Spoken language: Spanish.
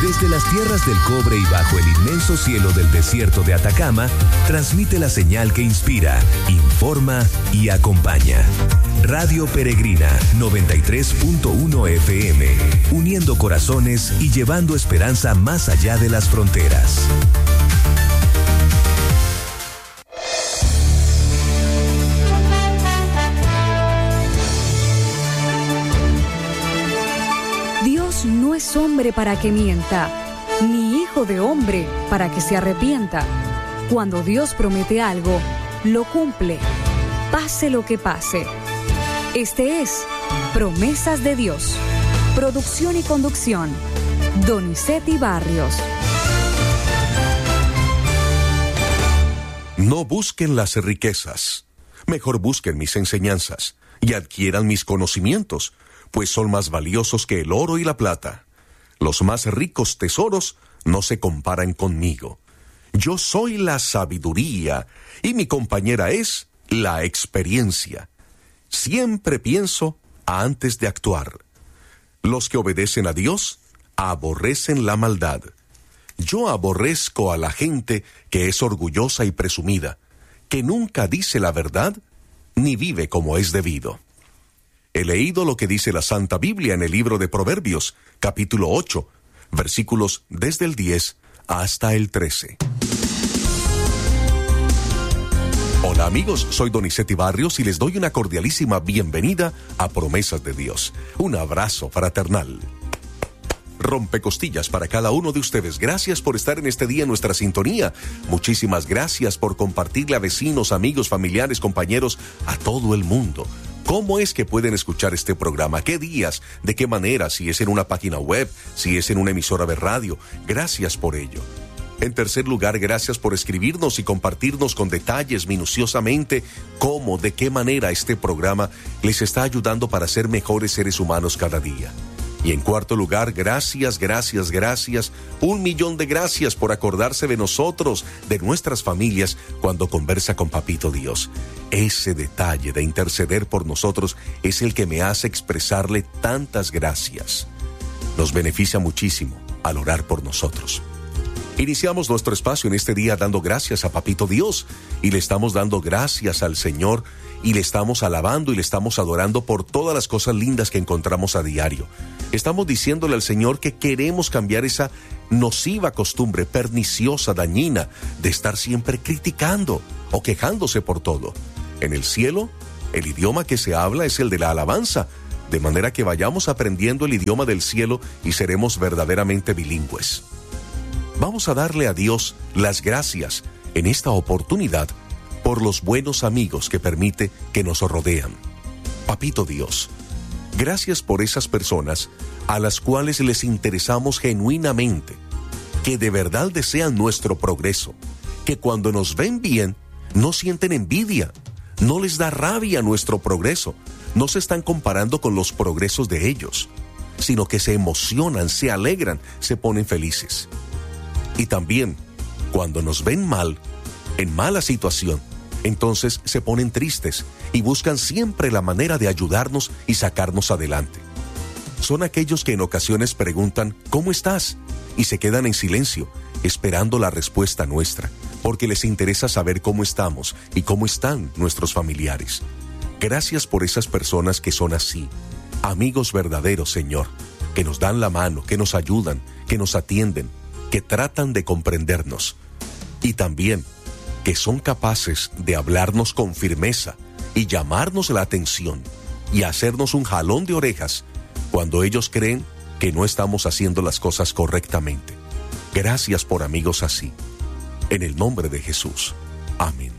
Desde las tierras del cobre y bajo el inmenso cielo del desierto de Atacama, transmite la señal que inspira, informa y acompaña. Radio Peregrina 93.1 FM, uniendo corazones y llevando esperanza más allá de las fronteras. Dios no es hombre para que mienta, ni hijo de hombre para que se arrepienta. Cuando Dios promete algo, lo cumple, pase lo que pase. Este es Promesas de Dios. Producción y conducción, Donizetti Barrios. No busquen las riquezas, mejor busquen mis enseñanzas y adquieran mis conocimientos, pues son más valiosos que el oro y la plata. Los más ricos tesoros no se comparan conmigo. Yo soy la sabiduría y mi compañera es la experiencia. Siempre pienso antes de actuar. Los que obedecen a Dios aborrecen la maldad. Yo aborrezco a la gente que es orgullosa y presumida, que nunca dice la verdad ni vive como es debido. He leído lo que dice la Santa Biblia en el libro de Proverbios, capítulo 8, versículos desde el 10 hasta el 13. Hola amigos, soy Donizetti Barrios y les doy una cordialísima bienvenida a Promesas de Dios. Un abrazo fraternal. Rompecostillas para cada uno de ustedes. Gracias por estar en este día en nuestra sintonía. Muchísimas gracias por compartirle a vecinos, amigos, familiares, compañeros, a todo el mundo. ¿Cómo es que pueden escuchar este programa? ¿Qué días? ¿De qué manera? Si es en una página web, si es en una emisora de radio. Gracias por ello. En tercer lugar, gracias por escribirnos y compartirnos con detalles minuciosamente cómo, de qué manera este programa les está ayudando para ser mejores seres humanos cada día. Y en cuarto lugar, gracias, 1,000,000 de gracias por acordarse de nosotros, de nuestras familias, cuando conversa con Papito Dios. Ese detalle de interceder por nosotros es el que me hace expresarle tantas gracias. Nos beneficia muchísimo al orar por nosotros. Iniciamos nuestro espacio en este día dando gracias a Papito Dios y le estamos dando gracias al Señor y le estamos alabando y le estamos adorando por todas las cosas lindas que encontramos a diario. Estamos diciéndole al Señor que queremos cambiar esa nociva costumbre perniciosa, dañina, de estar siempre criticando o quejándose por todo. En el cielo, el idioma que se habla es el de la alabanza, de manera que vayamos aprendiendo el idioma del cielo y seremos verdaderamente bilingües. Vamos a darle a Dios las gracias en esta oportunidad por los buenos amigos que permite que nos rodean. Papito Dios, gracias por esas personas a las cuales les interesamos genuinamente, que de verdad desean nuestro progreso, que cuando nos ven bien no sienten envidia, no les da rabia nuestro progreso, no se están comparando con los progresos de ellos, sino que se emocionan, se alegran, se ponen felices. Y también, cuando nos ven mal, en mala situación, entonces se ponen tristes y buscan siempre la manera de ayudarnos y sacarnos adelante. Son aquellos que en ocasiones preguntan, ¿cómo estás? Y se quedan en silencio, esperando la respuesta nuestra, porque les interesa saber cómo estamos y cómo están nuestros familiares. Gracias por esas personas que son así, amigos verdaderos, Señor, que nos dan la mano, que nos ayudan, que nos atienden, que tratan de comprendernos y también que son capaces de hablarnos con firmeza y llamarnos la atención y hacernos un jalón de orejas cuando ellos creen que no estamos haciendo las cosas correctamente. Gracias por amigos así. En el nombre de Jesús. Amén.